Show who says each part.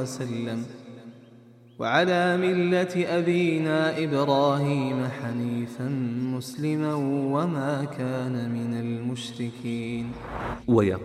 Speaker 1: وسلم، وعلى ملة أبينا إبراهيم حنيفا مسلما وما كان من المشركين.